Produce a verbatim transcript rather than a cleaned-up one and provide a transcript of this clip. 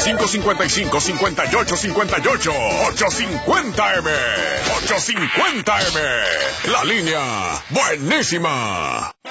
cinco cincuenta y cinco, cincuenta y ocho cincuenta y ocho. ocho cincuenta M. ocho cincuenta M. La línea buenísima.